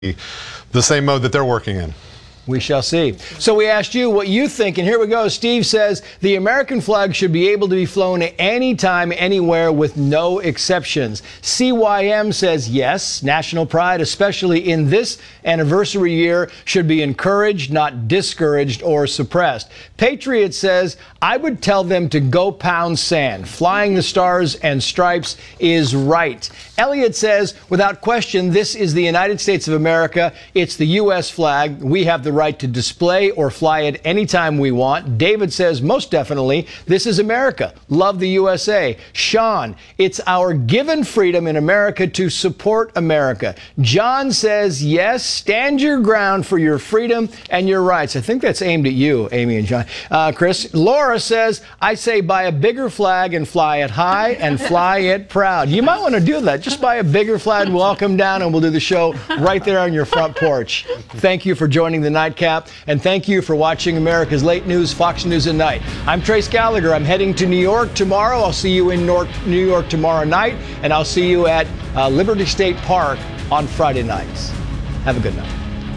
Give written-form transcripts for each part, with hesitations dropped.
the same mode that they're working in. We shall see. So we asked you what you think, and here we go. Steve says the American flag should be able to be flown anytime, anywhere, with no exceptions. CYM says yes, national pride, especially in this anniversary year, should be encouraged, not discouraged or suppressed. Patriot says, I would tell them to go pound sand. Flying the stars and stripes is right. Elliot says, without question, this is the United States of America. It's the U.S. flag. We have the right to display or fly it anytime we want. David says, most definitely, this is America. Love the USA. Sean, it's our given freedom in America to support America. John says, yes, stand your ground for your freedom and your rights. I think that's aimed at you, Amy and John. Chris. Laura says, I say buy a bigger flag and fly it high and fly it proud. You might want to do that. Just buy a bigger flag. We'll all come down and we'll do the show right there on your front porch. Thank you for joining the Nightcap, and thank you for watching America's Late News, Fox News at Night. I'm Trace Gallagher. I'm heading to New York tomorrow. I'll see you in New York tomorrow night, and I'll see you at Liberty State Park on Friday nights. Have a good night.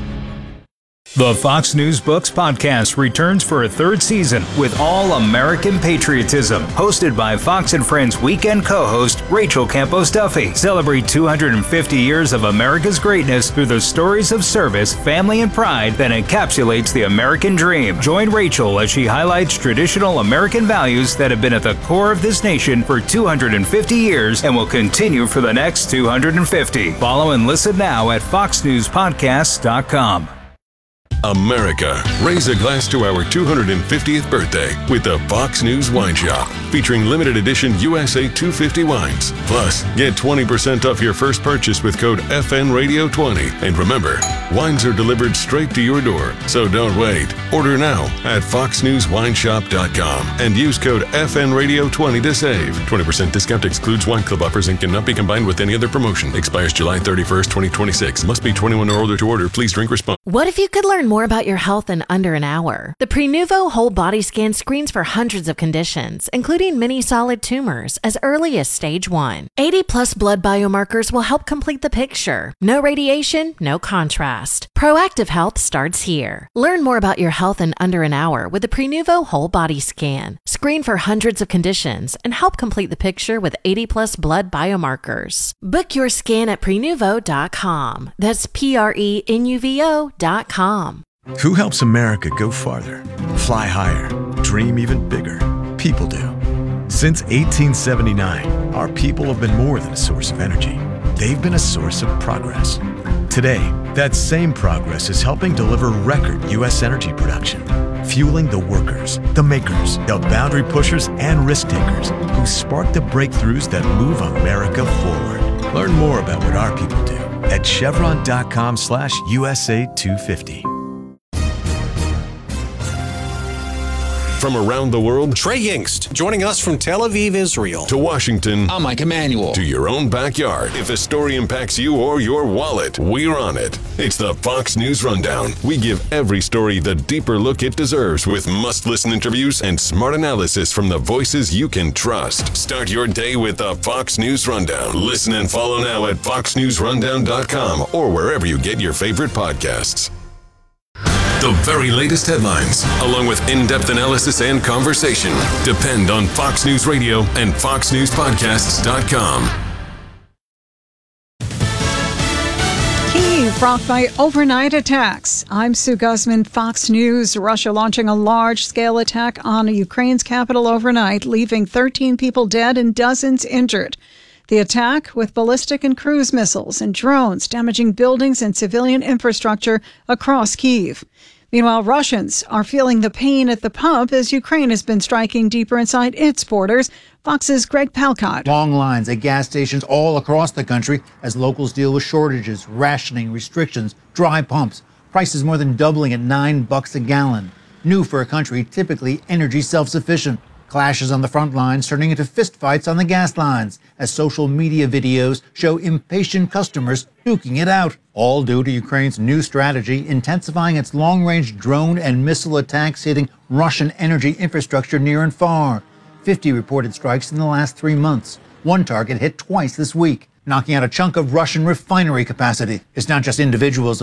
The Fox News Books podcast returns for a third season with all American patriotism. Hosted by Fox and Friends weekend co-host Rachel Campos Duffy. Celebrate 250 years of America's greatness through the stories of service, family, and pride that encapsulates the American dream. Join Rachel as she highlights traditional American values that have been at the core of this nation for 250 years and will continue for the next 250. Follow and listen now at foxnewspodcasts.com. America, raise a glass to our 250th birthday with the Fox News Wine Shop, featuring limited edition USA 250 wines. Plus, get 20% off your first purchase with code FNRadio20. And remember, wines are delivered straight to your door, so don't wait. Order now at foxnewswineshop.com and use code FNRadio20 to save. 20% discount excludes wine club offers and cannot be combined with any other promotion. Expires July 31st, 2026. Must be 21 or older to order. Please drink responsibly. What if you could learn more about your health in under an hour? The Prenuvo Whole Body Scan screens for hundreds of conditions, including many solid tumors, as early as stage 1. 80-plus blood biomarkers will help complete the picture. No radiation, no contrast. Proactive health starts here. Learn more about your health in under an hour with the Prenuvo Whole Body Scan. Screen for hundreds of conditions and help complete the picture with 80-plus blood biomarkers. Book your scan at Prenuvo.com. That's Prenuvo.com. Who helps America go farther, fly higher, dream even bigger? People do. Since 1879, our people have been more than a source of energy. They've been a source of progress. Today, that same progress is helping deliver record U.S. energy production, fueling the workers, the makers, the boundary pushers, and risk takers who spark the breakthroughs that move America forward. Learn more about what our people do at chevron.com/USA250. From around the world, Trey Yingst, joining us from Tel Aviv, Israel. To Washington, I'm Mike Emanuel. To your own backyard. If a story impacts you or your wallet, we're on it. It's the Fox News Rundown. We give every story the deeper look it deserves with must-listen interviews and smart analysis from the voices you can trust. Start your day with the Fox News Rundown. Listen and follow now at foxnewsrundown.com or wherever you get your favorite podcasts. The very latest headlines, along with in-depth analysis and conversation, depend on Fox News Radio and foxnewspodcasts.com. Kyiv rocked by overnight attacks. I'm Sue Guzman, Fox News. Russia launching a large-scale attack on Ukraine's capital overnight, leaving 13 people dead and dozens injured. The attack, with ballistic and cruise missiles and drones damaging buildings and civilian infrastructure across Kyiv. Meanwhile, Russians are feeling the pain at the pump as Ukraine has been striking deeper inside its borders. Fox's Greg Palcott. Long lines at gas stations all across the country as locals deal with shortages, rationing, restrictions, dry pumps. Prices more than doubling at $9 a gallon. New for a country typically energy self-sufficient. Clashes on the front lines turning into fistfights on the gas lines as social media videos show impatient customers duking it out. All due to Ukraine's new strategy, intensifying its long-range drone and missile attacks hitting Russian energy infrastructure near and far. 50 reported strikes in the last 3 months. One target hit twice this week. knocking out a chunk of Russian refinery capacity. It's not just individuals